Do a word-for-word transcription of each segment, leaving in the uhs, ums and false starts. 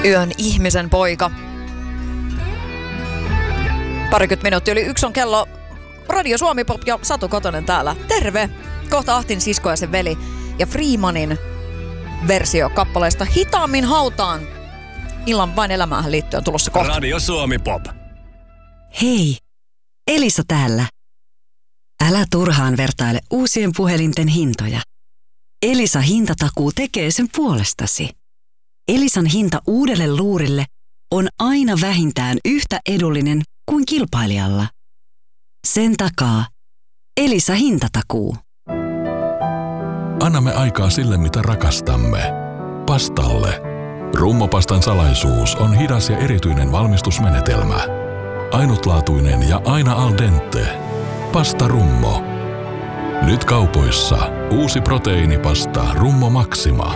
Yön ihmisen poika. Parikymmentä minuuttia yli yksi on kello. Radio Suomi Pop ja Satu Kotonen täällä. Terve! Kohta Ahtin sisko ja sen veli. Ja Freemanin versio kappaleesta Hitaammin hautaan. Illan vain elämään liittyen on tulossa kohta. Radio Suomi Pop. Hei, Elisa täällä. Älä turhaan vertaile uusien puhelinten hintoja. Elisa hintatakuu tekee sen puolestasi. Elisan hinta uudelle luurille on aina vähintään yhtä edullinen kuin kilpailijalla. Sen takaa Elisa hintatakuu. Annamme aikaa sille, mitä rakastamme. Pastalle. Rummopastan salaisuus on hidas ja erityinen valmistusmenetelmä. Ainutlaatuinen ja aina al dente. Pasta Rummo. Nyt kaupoissa uusi proteiinipasta Rummo Maxima.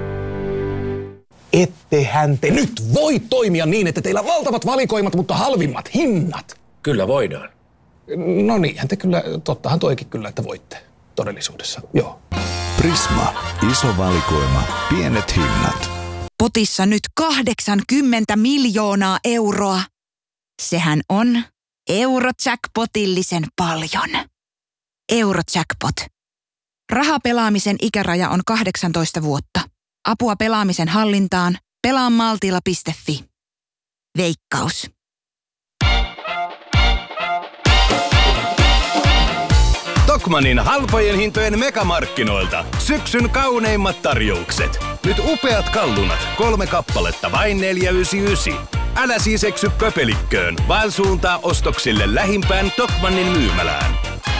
Ettehän te nyt voi toimia niin, että teillä on valtavat valikoimat, mutta halvimmat hinnat. Kyllä voidaan. No niinhän te kyllä, tottahan toikin kyllä, että voitte todellisuudessa, joo. Prisma. Iso valikoima. Pienet hinnat. Potissa nyt kahdeksankymmentä miljoonaa euroa. Sehän on Eurojackpotillisen paljon. Eurojackpot. Rahapelaamisen ikäraja on kahdeksantoista vuotta. Apua pelaamisen hallintaan. pelaa maltilla piste fi. Veikkaus. Tokmannin halpojen hintojen megamarkkinoilta. Syksyn kauneimmat tarjoukset. Nyt upeat kallunat. Kolme kappaletta vain neljä yhdeksänkymmentäyhdeksän. Älä siis eksy pöpelikköön, vaan suuntaa ostoksille lähimpään Tokmannin myymälään.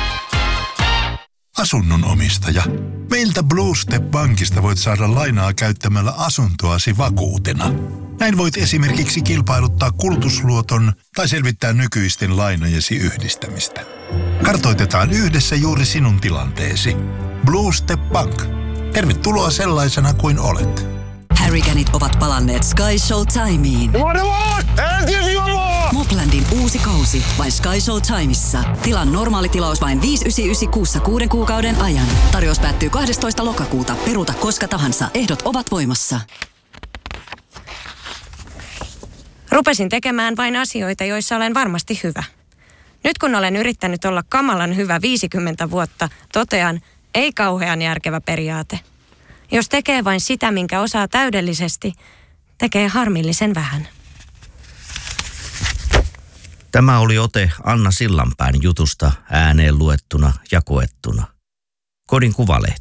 Asunnon omistaja. Meiltä Blue Step Bankista voit saada lainaa käyttämällä asuntoasi vakuutena. Näin voit esimerkiksi kilpailuttaa kulutusluoton tai selvittää nykyisten lainojesi yhdistämistä. Kartoitetaan yhdessä juuri sinun tilanteesi. Blue Step Bank. Tervetuloa sellaisena kuin olet. Hurricaneit ovat palanneet Sky Show Timeen. Moplandin uusi kausi vain Sky Show Timeissa. Tilan normaali tilaus vain viisi yhdeksänkymmentäyhdeksän kuussa kuuden kuukauden ajan. Tarjous päättyy kahdestoista lokakuuta. Peruuta koska tahansa. Ehdot ovat voimassa. Rupesin tekemään vain asioita, joissa olen varmasti hyvä. Nyt kun olen yrittänyt olla kamalan hyvä viisikymmentä vuotta, totean, ei kauhean järkevä periaate. Jos tekee vain sitä, minkä osaa täydellisesti, tekee harmillisen vähän. Tämä oli ote Anna Sillanpään jutusta ääneen luettuna ja koettuna. Kodin Kuvalehti.